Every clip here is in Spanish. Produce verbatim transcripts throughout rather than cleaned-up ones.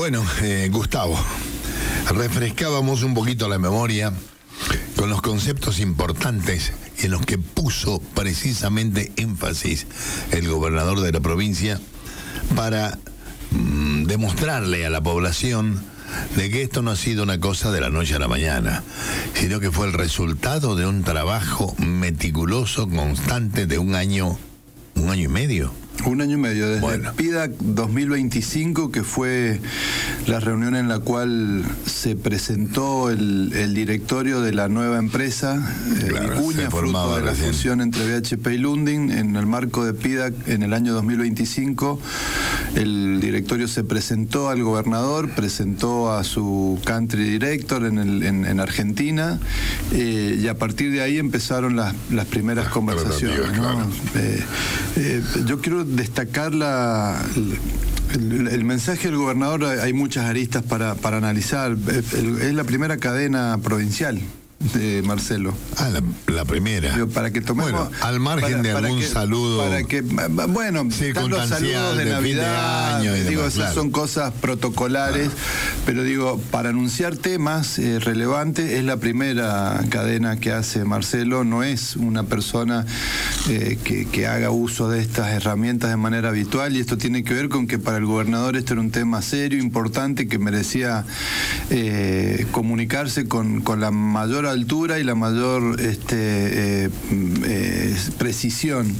Bueno, eh, Gustavo, refrescábamos un poquito la memoria con los conceptos importantes en los que puso precisamente énfasis el gobernador de la provincia para mmm, demostrarle a la población de que esto no ha sido una cosa de la noche a la mañana, sino que fue el resultado de un trabajo meticuloso, constante, de un año, un año y medio. Un año y medio, desde bueno. el P I D A C dos mil veinticinco, que fue la reunión en la cual se presentó el, el directorio de la nueva empresa, claro, Vicuña, fruto de la recién. fusión entre B H P y Lundin. En el marco de P I D A C, en el año dos mil veinticinco, el directorio se presentó al gobernador, presentó a su country director en, el, en, en Argentina, eh, y a partir de ahí empezaron las, las primeras conversaciones, ¿no? Claro. Eh, eh, yo quiero destacar la, el, el mensaje del gobernador. Hay muchas aristas para, para analizar. Es la primera cadena provincial de Marcelo. Ah, la, la primera. Digo, para que tomemos, bueno, al margen para, de para algún que, saludo para que, bueno, están los saludos de, de de Navidad, año y digo, demás, esas claro. son cosas protocolares, claro. Pero digo, para anunciar temas eh, relevantes, es la primera cadena que hace Marcelo. No es una persona eh, que, que haga uso de estas herramientas de manera habitual, y esto tiene que ver con que para el gobernador esto era un tema serio, importante, que merecía eh, comunicarse con, con la mayor altura y la mayor este, eh, eh, precisión.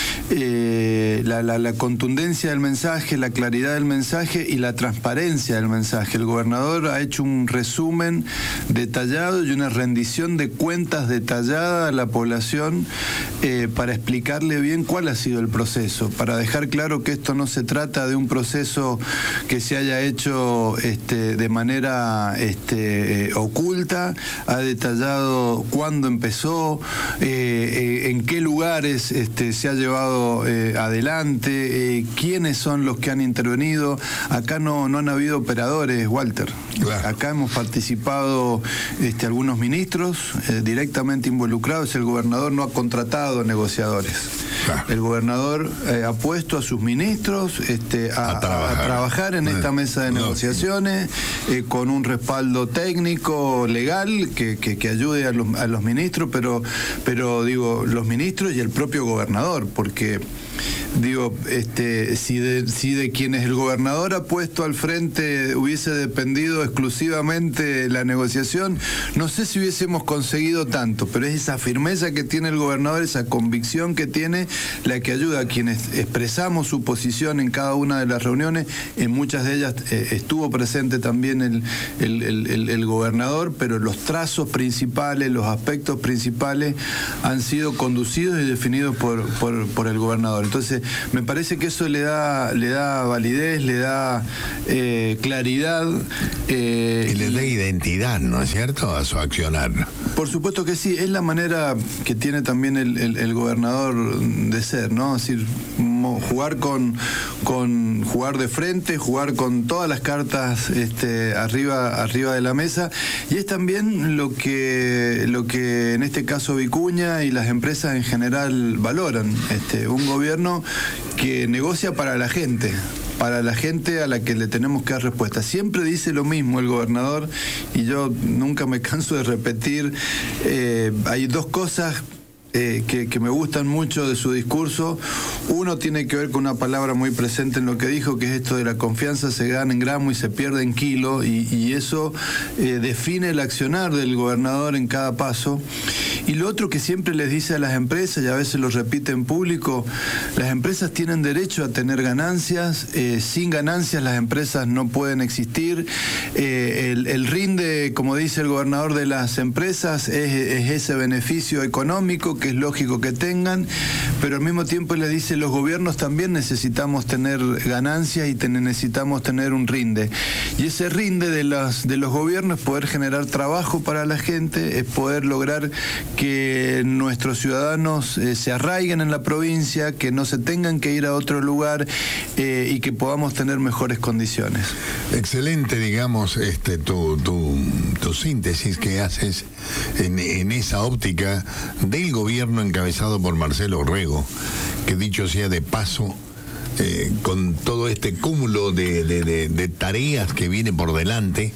Eh, la, la, la contundencia del mensaje, la claridad del mensaje y la transparencia del mensaje. El gobernador ha hecho un resumen detallado y una rendición de cuentas detallada a la población eh, para explicarle bien cuál ha sido el proceso, para dejar claro que esto no se trata de un proceso que se haya hecho este, de manera este, eh, oculta. Ha detallado cuándo empezó, eh, eh, en qué lugares este, se ha llevado eh, adelante, eh, quiénes son los que han intervenido. Acá no, no han habido operadores, Walter. Claro. Acá hemos participado este, algunos ministros eh, directamente involucrados. El gobernador no ha contratado negociadores. Claro. El gobernador eh, ha puesto a sus ministros este, a, a, trabajar. a trabajar en esta mesa de no, negociaciones eh, con un respaldo técnico, legal, que, que, que ayude a los, a los ministros, pero, pero digo, los ministros y el propio gobernador, porque digo, este, si de, si de quienes el gobernador ha puesto al frente hubiese dependido exclusivamente la negociación, no sé si hubiésemos conseguido tanto, pero es esa firmeza que tiene el gobernador, esa convicción que tiene, la que ayuda a quienes expresamos su posición en cada una de las reuniones. En muchas de ellas eh, estuvo presente también el, el, el, el, el gobernador, pero los trazos principales, los aspectos principales han sido conducidos y definidos por, por, por el gobernador. Entonces, me parece que eso le da, le da validez, le da eh, claridad. Eh, y le da identidad, ¿no es cierto?, a su accionar. Por supuesto que sí, es la manera que tiene también el, el, el gobernador de ser, ¿no? Es decir, jugar con, con jugar de frente, jugar con todas las cartas este, arriba, arriba de la mesa, y es también lo que, lo que en este caso Vicuña y las empresas en general valoran, este, un gobierno que negocia para la gente, para la gente a la que le tenemos que dar respuesta. Siempre dice lo mismo el gobernador, y yo nunca me canso de repetir, eh, hay dos cosas Eh, que, que me gustan mucho de su discurso. Uno tiene que ver con una palabra muy presente en lo que dijo, que es esto de la confianza se gana en gramo y se pierde en kilo, y, y eso eh, define el accionar del gobernador en cada paso. Y lo otro que siempre les dice a las empresas, y a veces lo repite en público, las empresas tienen derecho a tener ganancias, eh, sin ganancias las empresas no pueden existir. Eh, el, el rinde, como dice el gobernador, de las empresas es, es ese beneficio económico que es lógico que tengan, pero al mismo tiempo le dice, los gobiernos también necesitamos tener ganancias y te, necesitamos tener un rinde. Y ese rinde de los, de los gobiernos es poder generar trabajo para la gente, es poder lograr que nuestros ciudadanos eh, se arraiguen en la provincia, que no se tengan que ir a otro lugar eh, y que podamos tener mejores condiciones. Excelente, digamos, este tu, tu, tu síntesis que haces en, en esa óptica del gobierno encabezado por Marcelo Orrego, que dicho sea de paso, eh, con todo este cúmulo de, de, de, de tareas que viene por delante,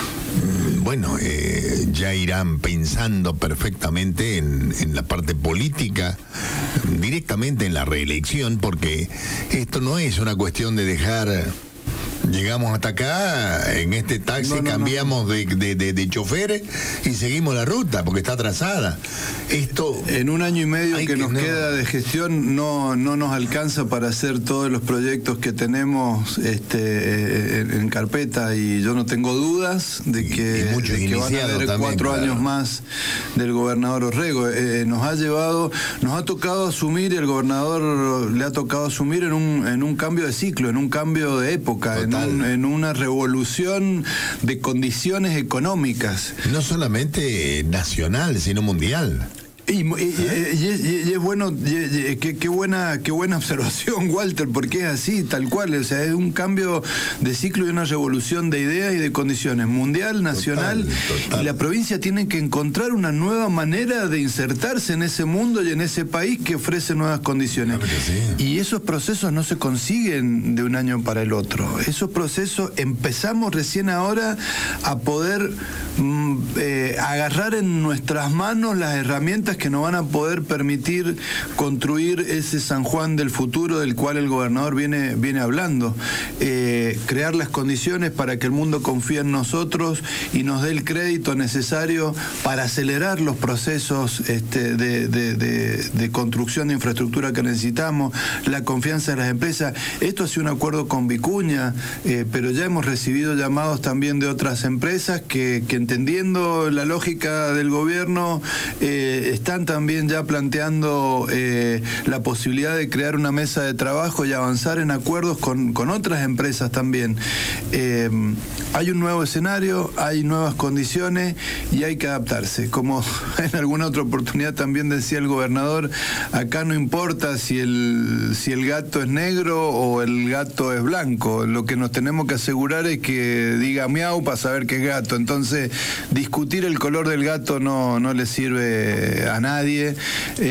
bueno, eh, ya irán pensando perfectamente en, en la parte política, directamente en la reelección, porque esto no es una cuestión de dejar... Llegamos hasta acá, en este taxi no, no, cambiamos no. De, de, de, de chofer y seguimos la ruta, porque está trazada. Esto en un año y medio que, que nos no. queda de gestión no, no nos alcanza para hacer todos los proyectos que tenemos este, en, en carpeta, y yo no tengo dudas de que, y, y de que van a haber también, cuatro claro. años más del gobernador Orrego. Eh, nos ha llevado, nos ha tocado asumir, el gobernador le ha tocado asumir en un, en un cambio de ciclo, en un cambio de época, en Un, en una revolución de condiciones económicas. No solamente nacional, sino mundial. Y, y, ¿Eh? y, y, y es bueno, y, y, qué, qué buena, qué buena observación, Walter, porque es así, tal cual, o sea, es un cambio de ciclo y una revolución de ideas y de condiciones, mundial, nacional, total, total. Y la provincia tiene que encontrar una nueva manera de insertarse en ese mundo y en ese país que ofrece nuevas condiciones. Claro que sí. Y esos procesos no se consiguen de un año para el otro. Esos procesos empezamos recién ahora a poder mm, eh, agarrar en nuestras manos las herramientas que nos van a poder permitir construir ese San Juan del futuro del cual el gobernador viene, viene hablando. Eh, crear las condiciones para que el mundo confíe en nosotros y nos dé el crédito necesario para acelerar los procesos este, de, de, de, de construcción de infraestructura que necesitamos, la confianza de las empresas. Esto ha sido un acuerdo con Vicuña, eh, pero ya hemos recibido llamados también de otras empresas que, que entendiendo la lógica del gobierno, eh, están también ya planteando eh, la posibilidad de crear una mesa de trabajo y avanzar en acuerdos con, con otras empresas también. Eh, hay un nuevo escenario, hay nuevas condiciones y hay que adaptarse. Como en alguna otra oportunidad también decía el gobernador, acá no importa si el, si el gato es negro o el gato es blanco, lo que nos tenemos que asegurar es que diga miau para saber que es gato. Entonces, discutir el color del gato no, no le sirve a nadie, eh,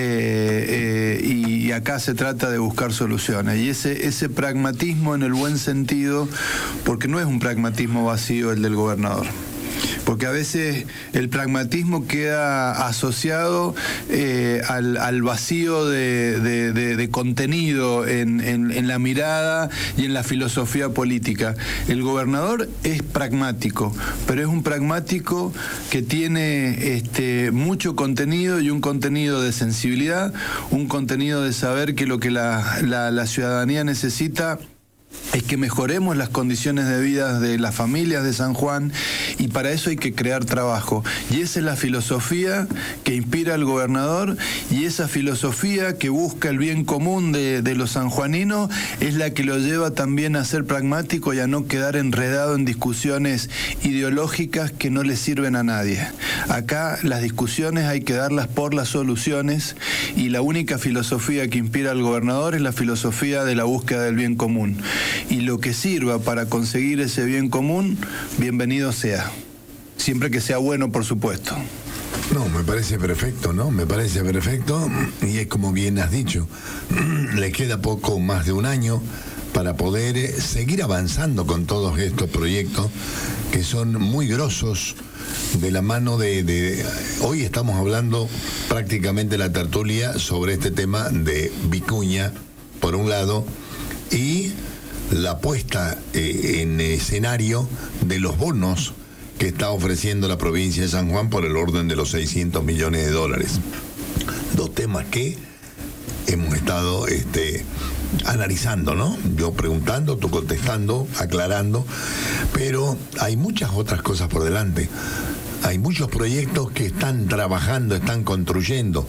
eh, y, y acá se trata de buscar soluciones, y ese, ese pragmatismo en el buen sentido, porque no es un pragmatismo vacío el del gobernador, porque a veces el pragmatismo queda asociado eh, al, al vacío de, de, de, de contenido en, en, en la mirada y en la filosofía política. El gobernador es pragmático, pero es un pragmático que tiene este, mucho contenido, y un contenido de sensibilidad, un contenido de saber que lo que la, la, la ciudadanía necesita es que mejoremos las condiciones de vida de las familias de San Juan, y para eso hay que crear trabajo. Y esa es la filosofía que inspira al gobernador, y esa filosofía que busca el bien común de, de los sanjuaninos es la que lo lleva también a ser pragmático y a no quedar enredado en discusiones ideológicas que no le sirven a nadie. Acá las discusiones hay que darlas por las soluciones, y la única filosofía que inspira al gobernador es la filosofía de la búsqueda del bien común. Y lo que sirva para conseguir ese bien común, bienvenido sea. Siempre que sea bueno, por supuesto. No, me parece perfecto, ¿no? Me parece perfecto, y es como bien has dicho, le queda poco más de un año para poder seguir avanzando con todos estos proyectos que son muy grosos, de la mano de, de... Hoy estamos hablando prácticamente la tertulia sobre este tema de Vicuña, por un lado, y la puesta eh, en escenario de los bonos que está ofreciendo la provincia de San Juan por el orden de los seiscientos millones de dólares. Dos temas que hemos estado este, analizando, ¿no? Yo preguntando, tú contestando, aclarando, pero hay muchas otras cosas por delante. Hay muchos proyectos que están trabajando, están construyendo.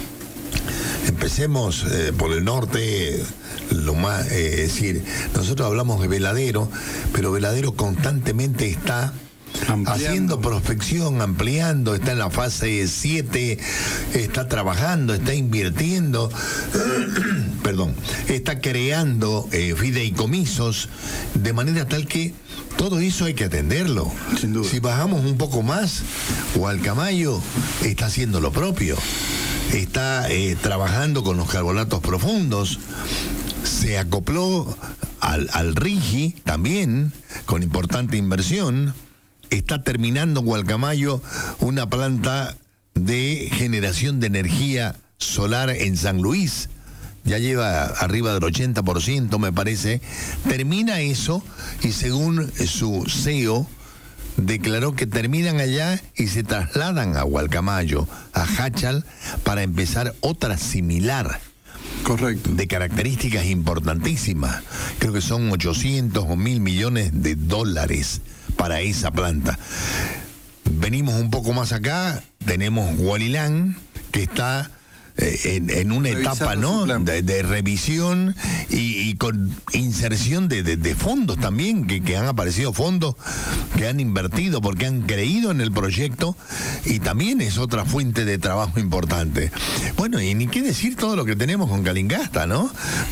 Empecemos eh, por el norte, lo más, eh, es decir, nosotros hablamos de Veladero, pero Veladero constantemente está ampliando, haciendo prospección, ampliando, está en la fase siete, está trabajando, está invirtiendo, perdón, está creando eh, fideicomisos, de manera tal que todo eso hay que atenderlo. Sin duda. Si bajamos un poco más, Gualcamayo está haciendo lo propio. Está eh, trabajando con los carbonatos profundos. se acopló al, al RIGI también, con importante inversión. Está terminando Gualcamayo una planta de generación de energía solar en San Luis. Ya lleva arriba del ochenta por ciento, me parece. Termina eso y según su C E O, declaró que terminan allá y se trasladan a Gualcamayo, a Jáchal, para empezar otra similar. Correcto. De características importantísimas. Creo que son ochocientos o mil millones de dólares para esa planta. Venimos un poco más acá, tenemos Hualilán, que está eh, en, en una Revisando etapa, ¿no?, de, de revisión y, y con inserción de, de, de fondos también, que, que han aparecido fondos que han invertido porque han creído en el proyecto, y también es otra fuente de trabajo importante. Bueno, y ni qué decir todo lo que tenemos con Calingasta, ¿no?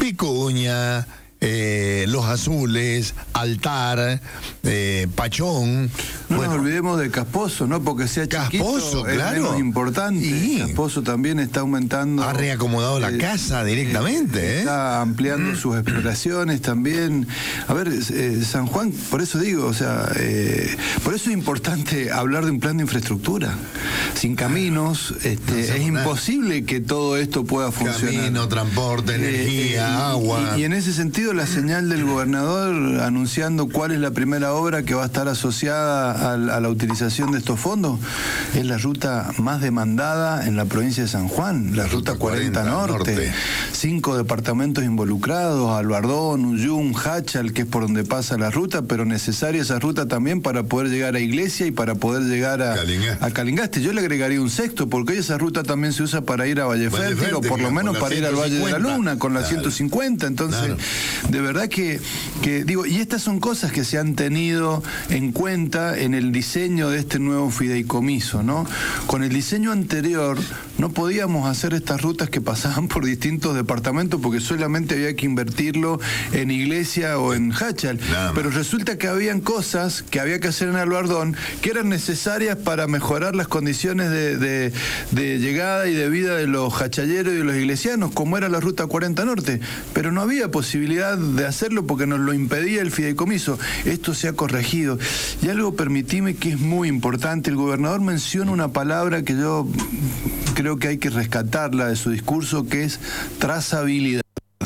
Vicuña, Eh, Los Azules, Altar, eh, Pachón. No bueno, nos olvidemos de Casposo, ¿no? Porque sea chiquito, Casposo, es claro, menos importante. Sí. Casposo también está aumentando. Ha reacomodado eh, la casa directamente. Eh, ¿eh? Está ampliando sus exploraciones también. A ver, eh, San Juan, por eso digo, o sea, eh, por eso es importante hablar de un plan de infraestructura. Sin caminos, este, no es imposible que todo esto pueda funcionar. Camino, transporte, energía, eh, eh, agua. Y, y en ese sentido, la señal del gobernador anunciando cuál es la primera obra que va a estar asociada a, a la utilización de estos fondos es la ruta más demandada en la provincia de San Juan, la, la ruta cuarenta, cuarenta Norte. Norte. Cinco departamentos involucrados, Albardón, Uyún, Jáchal, que es por donde pasa la ruta, pero necesaria esa ruta también para poder llegar a Iglesia y para poder llegar a Calingaste. A Calingaste. Yo le agregaría un sexto, porque hoy esa ruta también se usa para ir a Valle Fértil, o por lo menos para ir al Valle de la Luna, con la claro. ciento cincuenta. Entonces, claro. de verdad que, que, digo, y estas son cosas que se han tenido en cuenta en el diseño de este nuevo fideicomiso, ¿no? Con el diseño anterior no podíamos hacer estas rutas que pasaban por distintos departamentos porque solamente había que invertirlo en Iglesia o en Jáchal. Claro. Pero resulta que habían cosas que había que hacer en Albardón que eran necesarias para mejorar las condiciones de, de, de llegada y de vida de los jachalleros y de los iglesianos, como era la ruta cuarenta Norte. Pero no había posibilidad de hacerlo porque nos lo impedía el fideicomiso. Esto se ha corregido. Y algo, permitime, que es muy importante. El gobernador menciona una palabra que yo creo que hay que rescatarla de su discurso, que es trazabilidad.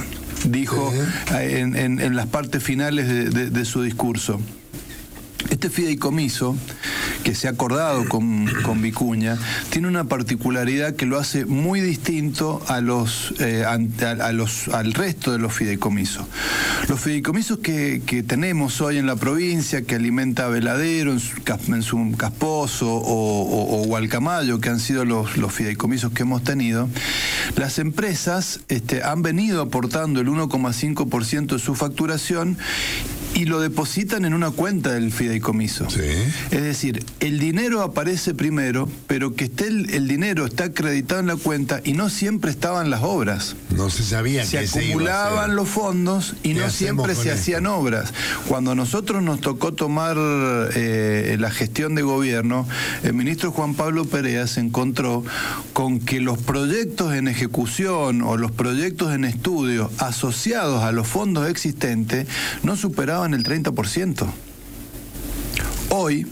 Dijo uh-huh. en, en, en las partes finales de, de, de su discurso. Este fideicomiso, que se ha acordado con, con Vicuña, tiene una particularidad que lo hace muy distinto a los, eh, a, a los, al resto de los fideicomisos. Los fideicomisos que, que tenemos hoy en la provincia, que alimenta a Veladero, en su, en su Casposo o, o, o Gualcamayo, que han sido los, los fideicomisos que hemos tenido, las empresas este, han venido aportando el uno coma cinco por ciento de su facturación y lo depositan en una cuenta del fideicomiso. Sí. Es decir, el dinero aparece primero, pero que esté el, el dinero está acreditado en la cuenta y no siempre estaban las obras. No se sabía se que se acumulaban los fondos y no siempre se esto? hacían obras. Cuando a nosotros nos tocó tomar eh, la gestión de gobierno, el ministro Juan Pablo Perea se encontró con que los proyectos en ejecución o los proyectos en estudio asociados a los fondos existentes no superaban el treinta por ciento. Hoy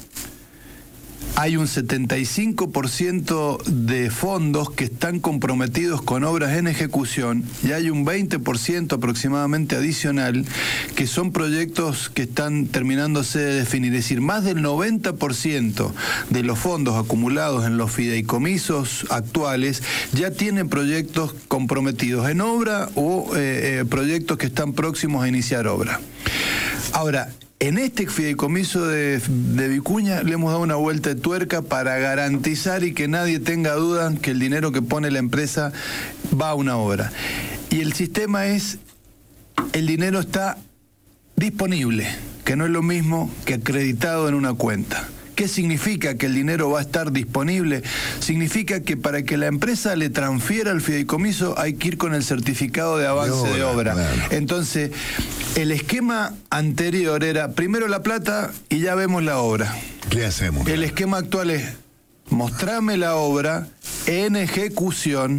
hay un setenta y cinco por ciento de fondos que están comprometidos con obras en ejecución y hay un veinte por ciento aproximadamente adicional que son proyectos que están terminándose de definir. Es decir, más del noventa por ciento de los fondos acumulados en los fideicomisos actuales ya tienen proyectos comprometidos en obra o eh, eh, proyectos que están próximos a iniciar obra. Ahora, en este fideicomiso de, de Vicuña le hemos dado una vuelta de tuerca para garantizar y que nadie tenga duda que el dinero que pone la empresa va a una obra. Y el sistema es, el dinero está disponible, que no es lo mismo que acreditado en una cuenta. ¿Qué significa que el dinero va a estar disponible? Significa que para que la empresa le transfiera el fideicomiso hay que ir con el certificado de avance de obra. De obra. Claro. Entonces, el esquema anterior era primero la plata y ya vemos la obra. ¿Qué hacemos? El esquema actual es mostrame la obra en ejecución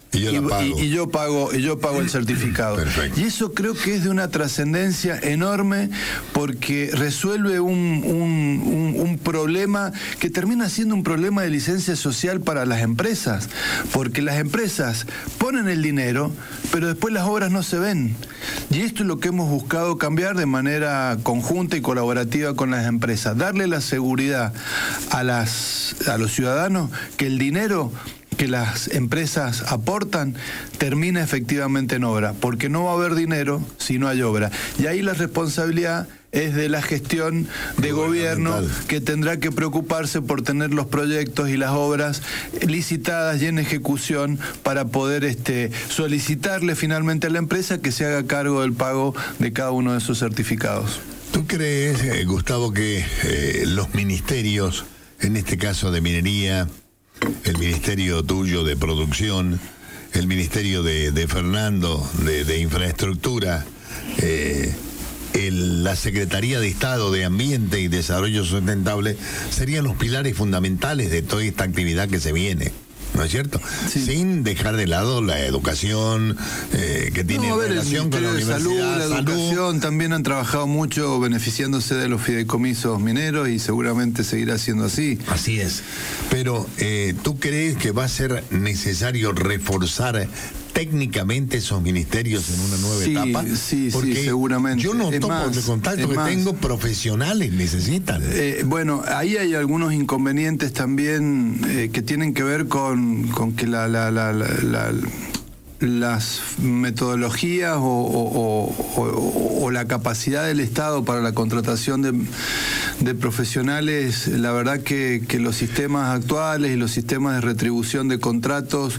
Y yo, y, la pago. Y, y yo pago y yo pago el certificado. Perfecto. Y eso creo que es de una trascendencia enorme porque resuelve un, un, un, un problema que termina siendo un problema de licencia social para las empresas, porque las empresas ponen el dinero, pero después las obras no se ven. Y esto es lo que hemos buscado cambiar de manera conjunta y colaborativa con las empresas, darle la seguridad a las a los ciudadanos que el dinero que las empresas aportan termina efectivamente en obra, porque no va a haber dinero si no hay obra. Y ahí la responsabilidad es de la gestión de gobierno, que tendrá que preocuparse por tener los proyectos y las obras licitadas y en ejecución para poder este, solicitarle finalmente a la empresa que se haga cargo del pago de cada uno de esos certificados. ¿Tú crees, eh, Gustavo, que eh, los ministerios, en este caso de minería, el ministerio tuyo de producción, el ministerio de, de Fernando de, de infraestructura, eh, el, la Secretaría de Estado de Ambiente y Desarrollo Sustentable serían los pilares fundamentales de toda esta actividad que se viene? ¿No es cierto? Sí. Sin dejar de lado la educación eh, que tiene no, ver, relación con la universidad, salud, la educación, salud. También han trabajado mucho beneficiándose de los fideicomisos mineros y seguramente seguirá siendo así. Así es. Pero eh, ¿tú crees que va a ser necesario reforzar técnicamente esos ministerios en una nueva sí, etapa? Sí, porque sí, seguramente. Yo no es tomo más, de contacto que más. tengo profesionales, necesitan. Eh, bueno, ahí hay algunos inconvenientes también eh, que tienen que ver con, con que la, la, la, la, la las metodologías o, o, o, o la capacidad del Estado para la contratación de, de profesionales, la verdad que, que los sistemas actuales y los sistemas de retribución de contratos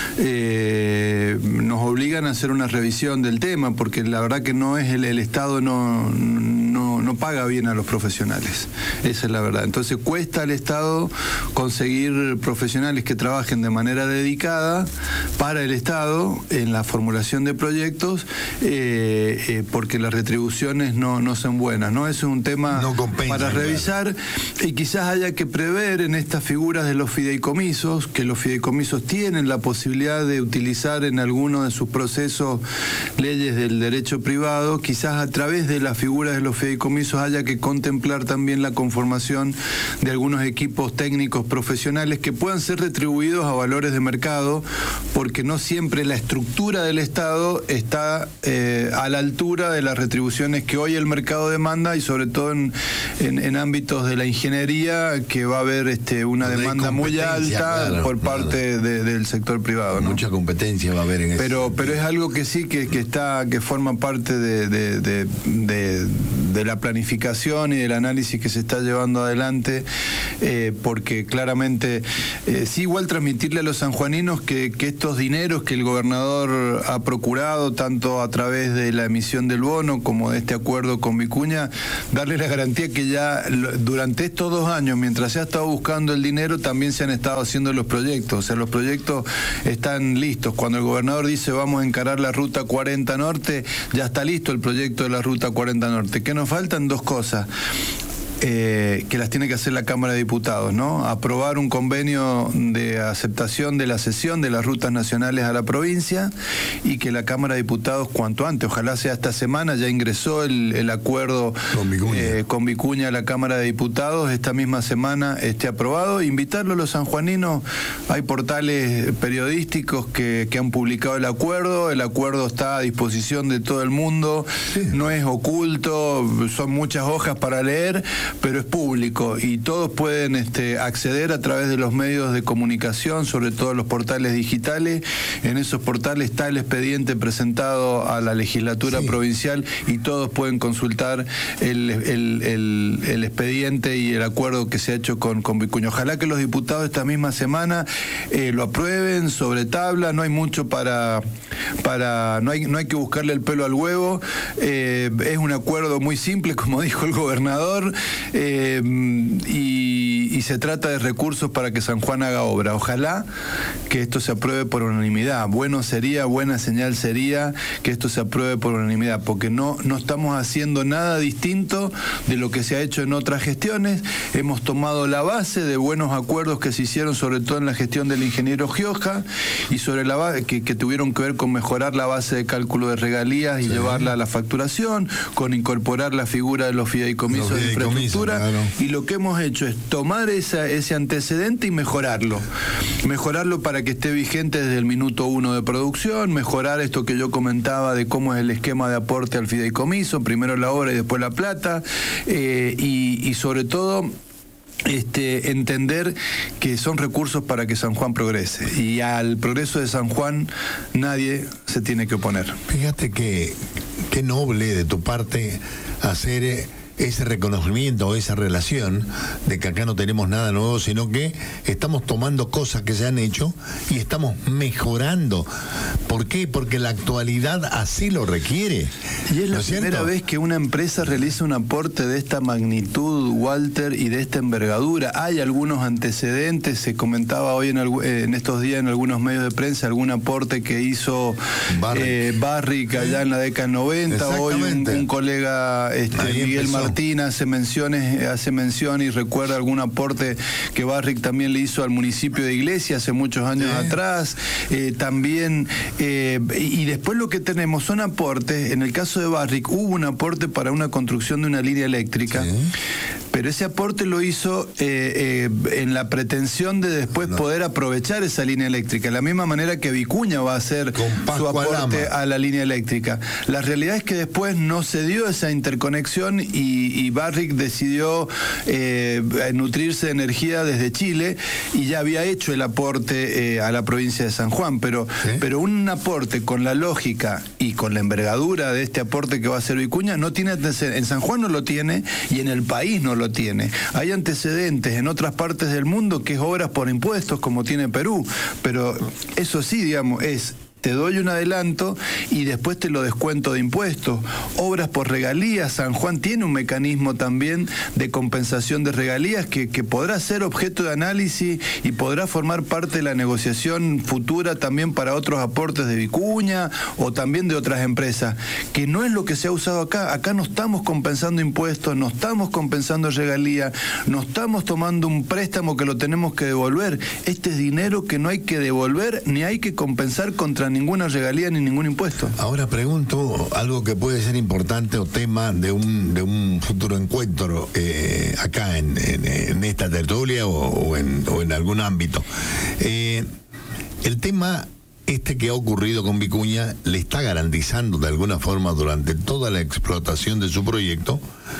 eh, nos obligan a hacer una revisión del tema, porque la verdad que no es el, el Estado no, no, no paga bien a los profesionales, esa es la verdad. Entonces cuesta al Estado conseguir profesionales que trabajen de manera dedicada para el Estado en la formulación de proyectos eh, eh, porque las retribuciones no, no son buenas, ¿no? Eso es un tema no compensa, para revisar, claro. Y quizás haya que prever en estas figuras de los fideicomisos, que los fideicomisos tienen la posibilidad de utilizar en alguno de sus procesos leyes del derecho privado, quizás a través de las figuras de los fideicomisos haya que contemplar también la conformación de algunos equipos técnicos profesionales que puedan ser retribuidos a valores de mercado, porque no siempre la estructura del Estado está eh, a la altura de las retribuciones que hoy el mercado demanda, y sobre todo en, en, en ámbitos de la ingeniería, que va a haber este, una de demanda muy alta, claro, por parte claro. de, del sector privado, ¿no? Mucha competencia va a haber en eso. Pero, pero es algo que sí, que, que está, que forma parte de, de, de, de, de la planificación y del análisis que se está llevando adelante, eh, porque claramente eh, sí, igual transmitirle a los sanjuaninos que, que estos dineros que el gobernador ha procurado, tanto a través de la emisión del bono como de este acuerdo con Vicuña, darle la garantía que ya durante estos dos años, mientras se ha estado buscando el dinero, también se han estado haciendo los proyectos. O sea, los proyectos están listos. Cuando el gobernador dice vamos a encarar la Ruta cuarenta Norte, ya está listo el proyecto de la Ruta cuarenta Norte. ¿Qué nos faltan? Dos cosas. Eh, que las tiene que hacer la Cámara de Diputados, ¿no? Aprobar un convenio de aceptación de la cesión de las rutas nacionales a la provincia, y que la Cámara de Diputados cuanto antes, ojalá sea esta semana, ya ingresó el, el acuerdo con Vicuña. Eh, con Vicuña a la Cámara de Diputados, esta misma semana esté aprobado. Invitarlo a los sanjuaninos, hay portales periodísticos que, que han publicado el acuerdo, el acuerdo está a disposición de todo el mundo, sí. No es oculto, son muchas hojas para leer, pero es público y todos pueden este, acceder a través de los medios de comunicación, sobre todo los portales digitales. En esos portales está el expediente presentado a la legislatura sí. provincial, y todos pueden consultar el, el, el, el expediente y el acuerdo que se ha hecho con, con Vicuña. Ojalá que los diputados esta misma semana eh, lo aprueben sobre tabla. No hay mucho para... para no, hay, no hay que buscarle el pelo al huevo. Eh, es un acuerdo muy simple, como dijo el gobernador. Eh, y, y se trata de recursos para que San Juan haga obra. Ojalá que esto se apruebe por unanimidad. Bueno sería, buena señal sería que esto se apruebe por unanimidad, porque no, no estamos haciendo nada distinto de lo que se ha hecho en otras gestiones. Hemos tomado la base de buenos acuerdos que se hicieron, sobre todo en la gestión del ingeniero Gioja, y sobre la base que, que tuvieron que ver con mejorar la base de cálculo de regalías y sí. llevarla a la facturación, con incorporar la figura de los fideicomisos, los fideicomisos de infraestructura, claro. Y lo que hemos hecho es tomar esa, ese antecedente y mejorarlo. Mejorarlo para que esté vigente desde el minuto uno de producción, mejorar esto que yo comentaba de cómo es el esquema de aporte al fideicomiso, primero la obra y después la plata, eh, y, y sobre todo Este, entender que son recursos para que San Juan progrese, y al progreso de San Juan nadie se tiene que oponer. Fíjate que qué noble de tu parte hacer ese reconocimiento, esa relación de que acá no tenemos nada nuevo, sino que estamos tomando cosas que se han hecho y estamos mejorando. ¿Por qué? Porque la actualidad así lo requiere. Y es la primera vez que una empresa realiza un aporte de esta magnitud, Walter, y de esta envergadura. Hay algunos antecedentes, se comentaba hoy en, en estos días en algunos medios de prensa algún aporte que hizo Barrick, eh, Barrick allá en la década noventa. Hoy un, un colega, este, Miguel Martínez, Martín hace menciones, hace mención y recuerda algún aporte que Barrick también le hizo al municipio de Iglesia hace muchos años sí. atrás. Eh, también, eh, y después lo que tenemos son aportes. En el caso de Barrick hubo un aporte para una construcción de una línea eléctrica. Sí. Pero ese aporte lo hizo eh, eh, en la pretensión de después no. poder aprovechar esa línea eléctrica, de la misma manera que Vicuña va a hacer su aporte a la línea eléctrica. La realidad es que después no se dio esa interconexión y, y Barrick decidió eh, nutrirse de energía desde Chile y ya había hecho el aporte eh, a la provincia de San Juan, pero, ¿sí? pero un aporte con la lógica y con la envergadura de este aporte que va a hacer Vicuña no tiene antecedentes. En San Juan no lo tiene y en el país no lo tiene. Hay antecedentes en otras partes del mundo que es obras por impuestos como tiene Perú, pero eso sí, digamos, es te doy un adelanto y después te lo descuento de impuestos. Obras por regalías, San Juan tiene un mecanismo también de compensación de regalías que, que podrá ser objeto de análisis y podrá formar parte de la negociación futura también para otros aportes de Vicuña o también de otras empresas, que no es lo que se ha usado acá. Acá no estamos compensando impuestos, no estamos compensando regalías, no estamos tomando un préstamo que lo tenemos que devolver. Este es dinero que no hay que devolver ni hay que compensar contra ninguna regalía ni ningún impuesto. Ahora pregunto algo que puede ser importante o tema de un de un futuro encuentro eh, acá en, en, en esta tertulia o, o, en, o en algún ámbito. Eh, el tema este que ha ocurrido con Vicuña le está garantizando de alguna forma durante toda la explotación de su proyecto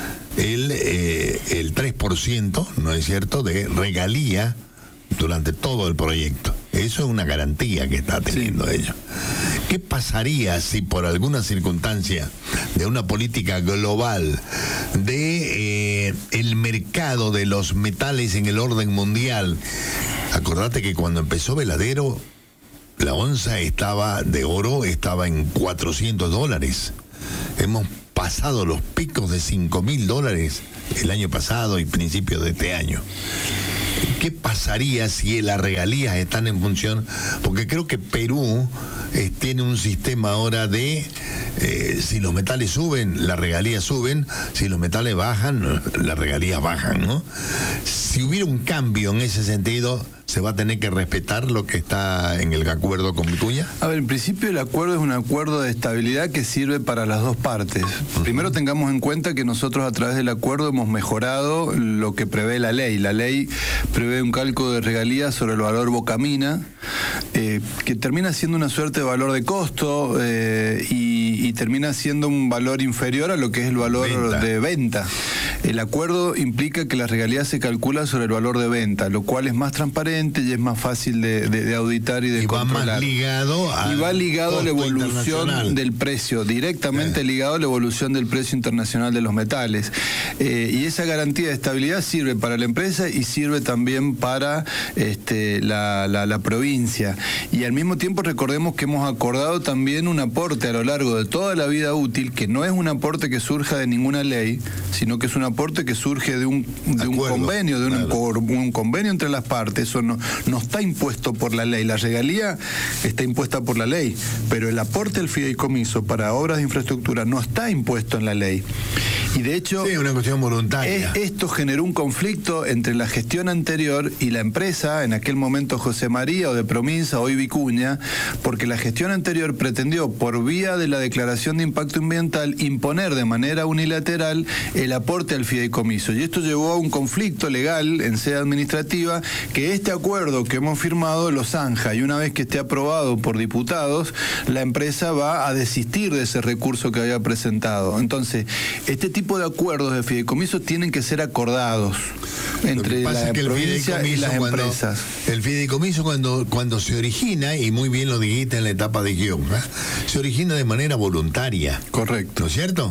el, eh, el tres por ciento, ¿no es cierto?, de regalía durante todo el proyecto. Eso es una garantía que está teniendo sí. ella. ¿Qué pasaría si por alguna circunstancia de una política global de eh, el mercado de los metales en el orden mundial? Acordate que cuando empezó Veladero, la onza estaba de oro estaba en cuatrocientos dólares. Hemos pasado los picos de cinco mil dólares el año pasado y principios de este año. ¿Qué pasaría si las regalías están en función? Porque creo que Perú eh, tiene un sistema ahora de eh, si los metales suben, las regalías suben, si los metales bajan, las regalías bajan, ¿no? Si hubiera un cambio en ese sentido, ¿se va a tener que respetar lo que está en el acuerdo con Vicuña? A ver, en principio el acuerdo es un acuerdo de estabilidad que sirve para las dos partes. Uh-huh. Primero tengamos en cuenta que nosotros a través del acuerdo hemos mejorado lo que prevé la ley. La ley prevé un cálculo de regalías sobre el valor Bocamina, eh, que termina siendo una suerte de valor de costo eh, y, y termina siendo un valor inferior a lo que es el valor venta. de venta. El acuerdo implica que la regalía se calcula sobre el valor de venta, lo cual es más transparente y es más fácil de, de, de auditar y de y controlar. Va más ligado a y va ligado a la evolución del precio, directamente eh. ligado a la evolución del precio internacional de los metales. Eh, y esa garantía de estabilidad sirve para la empresa y sirve también para este, la, la, la provincia. Y al mismo tiempo recordemos que hemos acordado también un aporte a lo largo de toda la vida útil, que no es un aporte que surja de ninguna ley, sino que es un aporte aporte que surge de un, de un convenio, de un, claro. un convenio entre las partes. Eso no, no está impuesto por la ley. La regalía está impuesta por la ley, pero el aporte al fideicomiso para obras de infraestructura no está impuesto en la ley. Y de hecho, sí, una cuestión voluntaria. Es, esto generó un conflicto entre la gestión anterior y la empresa, en aquel momento José María o de Prominsa, hoy Vicuña, porque la gestión anterior pretendió, por vía de la declaración de impacto ambiental, imponer de manera unilateral el aporte al fideicomiso. Y esto llevó a un conflicto legal en sede administrativa que este acuerdo que hemos firmado lo zanja, y una vez que esté aprobado por diputados, la empresa va a desistir de ese recurso que había presentado. Entonces, este tipo de acuerdos de fideicomiso tienen que ser acordados entre la provincia y las cuando, empresas. El fideicomiso cuando, cuando se origina, y muy bien lo dijiste en la etapa de guión, ¿eh? se origina de manera voluntaria. Correcto. ¿No es cierto?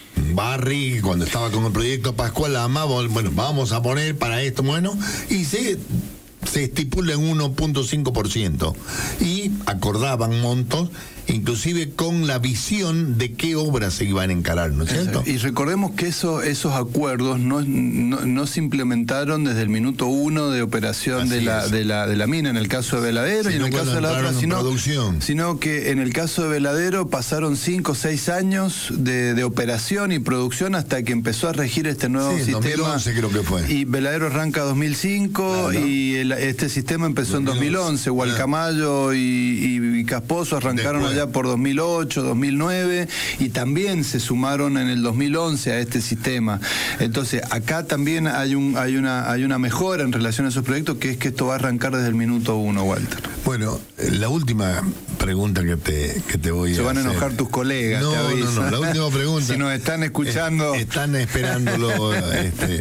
Barry, cuando estaba con el proyecto Pascual Lama, bueno, vamos a poner para esto, bueno, y se... se estipula en uno punto cinco por ciento y acordaban montos, inclusive con la visión de qué obras se iban a encarar, ¿no es cierto? Y recordemos que eso, esos acuerdos no, no, no se implementaron desde el minuto uno de operación de la, de, la, de la mina, en el caso de Veladero, sí, y en el caso de la otra, sino, sino que en el caso de Veladero pasaron cinco o seis años de, de operación y producción hasta que empezó a regir este nuevo sí, sistema. dos mil once creo que fue. Y Veladero arranca dos mil cinco, claro, y el, este sistema empezó dos mil once. En dos mil once. Gualcamayo y, y, y Casposo arrancaron después, allá por dos mil ocho, dos mil nueve, y también se sumaron en el dos mil once a este sistema. Entonces, acá también hay un hay una hay una mejora en relación a esos proyectos, que es que esto va a arrancar desde el minuto uno, Walter. Bueno, la última pregunta que te, que te voy a hacer. Se van a enojar tus colegas, no, te aviso. No, no, la última pregunta. Si nos están escuchando. Eh, están esperándolo. este,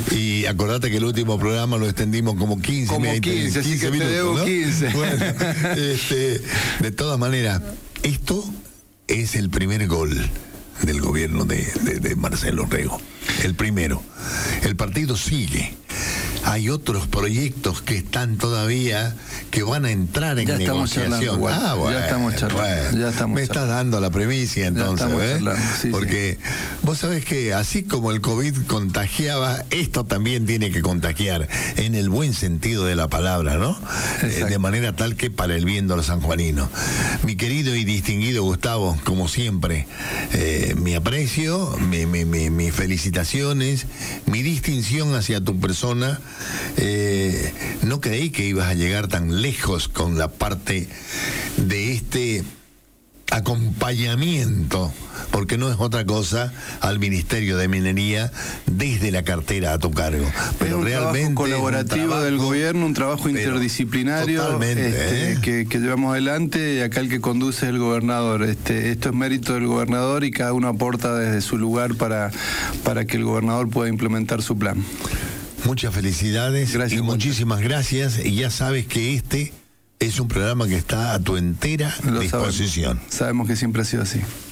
y acordate que el último programa lo extendimos como quince, como quince, quince, así que minutos, te debo, ¿no? quince. Bueno, este, de todas maneras, esto es el primer gol del gobierno de, de, de Marcelo Rego. El primero. El partido sigue. Hay otros proyectos que están todavía, que van a entrar en ya negociación. Charlando, ah, bueno, ya estamos charlando. Bueno, ya estamos me charlando. estás dando la premisa entonces, ¿eh? Sí, porque sí. Vos sabés que así como el COVID contagiaba, esto también tiene que contagiar, en el buen sentido de la palabra, ¿no? Eh, de manera tal que para el bien de los sanjuaninos. Mi querido y distinguido Gustavo, como siempre, eh, mi aprecio, mi, mi, mi, mis felicitaciones, mi distinción hacia tu persona. Eh, no creí que ibas a llegar tan lejos con la parte de este acompañamiento, porque no es otra cosa, al Ministerio de Minería desde la cartera a tu cargo. Pero es un realmente trabajo colaborativo trabajo, del gobierno, un trabajo interdisciplinario totalmente, este, ¿eh? que, que llevamos adelante, y acá el que conduce es el gobernador. Este, esto es mérito del gobernador y cada uno aporta desde su lugar para, para que el gobernador pueda implementar su plan. Muchas felicidades gracias, y muchísimas gracias, y ya sabes que este es un programa que está a tu entera Lo disposición. Sabemos. sabemos que siempre ha sido así.